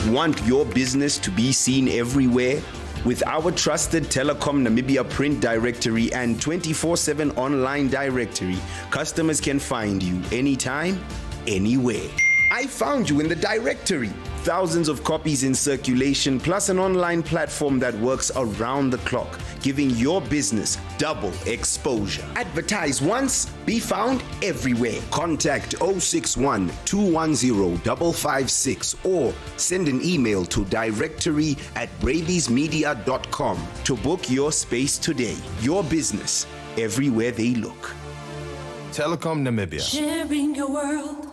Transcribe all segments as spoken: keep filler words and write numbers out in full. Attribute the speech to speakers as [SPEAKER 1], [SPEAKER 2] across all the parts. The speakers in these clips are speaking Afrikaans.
[SPEAKER 1] Want your business to be seen everywhere? With our trusted Telecom Namibia print directory and twenty-four seven online directory, customers can find you anytime, anywhere. I found you in the directory. Thousands of copies in circulation, plus an online platform that works around the clock, giving your business double exposure. Advertise once, be found everywhere. Contact zero six one, two one zero, five five six or send an email to directory at bravies media dot com to book your space today. Your business, everywhere they look.
[SPEAKER 2] Telecom Namibia.
[SPEAKER 3] Sharing your world.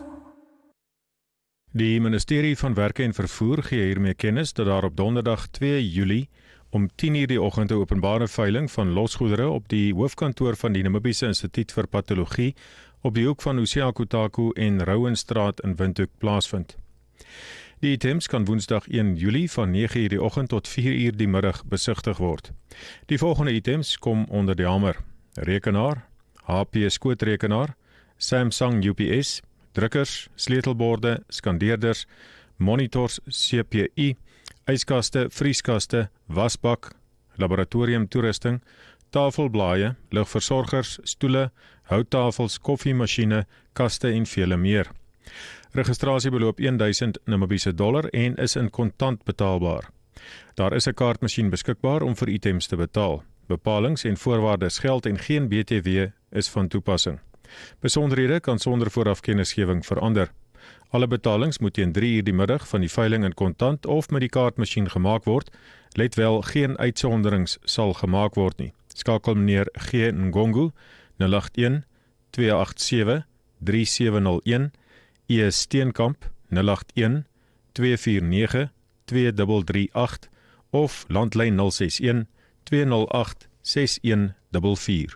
[SPEAKER 4] Die Ministerie van Werke en Vervoer gee hiermee kennis dat daar op donderdag twee Julie om tien uur die oggend 'n openbare veiling van losgoedere op die hoofkantoor van die Namibiese Instituut vir Patologie op die hoek van Osiako Taku en Rouwenstraat in Windhoek plaasvind. Die items kan Woensdag een Julie van nege uur die oggend tot vier uur die middag besigtig word. Die volgende items kom onder die hamer: rekenaar, H P skootrekenaar, Samsung U P S, drukkers, sleutelborde, skandeerders, monitors, C P I, yskaste, vrieskaste, wasbak, laboratoriumtoerusting, tafelblaaie, ligversorgers, stoele, houttafels, koffiemasjiene, kaste en vele meer. Registrasie beloop duisend Namibiese dollar en is in kontant betaalbaar. Daar is 'n kaartmasjien beskikbaar om vir items te betaal. Bepalings en voorwaardes geld en geen B T W is van toepassing. Besonderhede kan sonder vooraf kennisgewing verander. Alle betalings moet teen drie uur die middag van die veiling in kontant of met die kaartmasjien gemaak word. Let wel, geen uitsonderings sal gemaak word nie. Skakel meneer G. Ngongu nul agt een, twee agt sewe, drie sewe nul een, E. Steenkamp nul agt een, twee vier nege, twee drie drie agt of landlyn nul ses een, twee nul agt, ses een vier vier.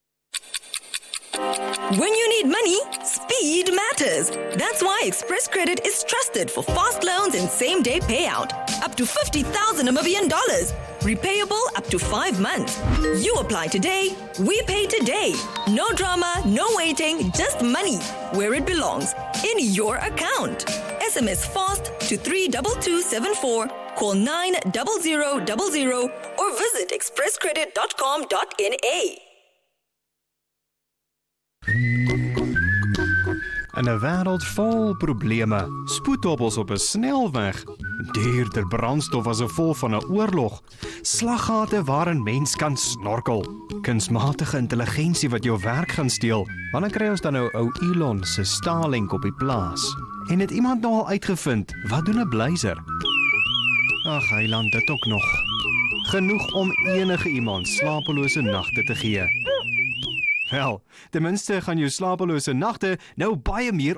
[SPEAKER 3] When you need money, speed matters. That's why Express Credit is trusted for fast loans and same-day payout. Up to fifty thousand Namibian dollars. Repayable up to five months. You apply today, we pay today. No drama, no waiting, just money where it belongs, in your account. S M S FAST to three two two seven four, call nine zero zero zero zero or visit express credit dot com dot n a.
[SPEAKER 5] In 'n wêreld vol probleme, spoedhobbels op 'n snelweg, duurder brandstof as 'n vol van 'n oorlog, slaggate waarin mens kan snorkel, kunsmatige intelligensie wat jou werk gaan steel. Wanneer kry ons dan nou ou Elon se Starlink op die plaas? En het iemand nou al uitgevind, wat doen 'n blazer? Ag, Heiland, dit ook nog. Genoeg om enige iemand slapelose nagte te gee. Wel, ten minste gaan jou slapelose nagte nou baie meer